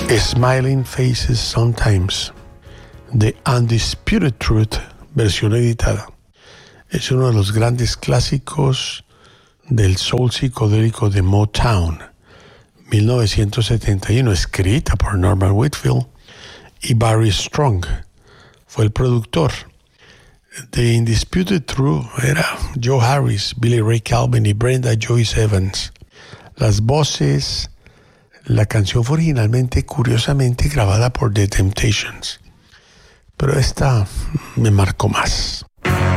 Smiling Faces Sometimes, The Undisputed Truth, versión editada. Es uno de los grandes clásicos del soul psicodélico de Motown, 1971, escrita por Norman Whitfield y Barry Strong. Fue el productor. The Undisputed Truth era Joe Harris, Billy Ray Calvin y Brenda Joyce Evans. Las voces. La canción fue originalmente, curiosamente, grabada por The Temptations, pero esta me marcó más.